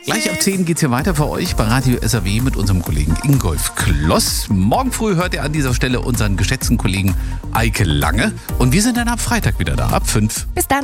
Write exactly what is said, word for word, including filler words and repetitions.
Gleich ab zehn geht's hier weiter für euch bei Radio S R W mit unserem Kollegen Ingolf Kloss. Morgen früh hört ihr an dieser Stelle unseren geschätzten Kollegen Eike Lange. Und wir sind dann ab Freitag wieder da, ab fünf. Bis dann.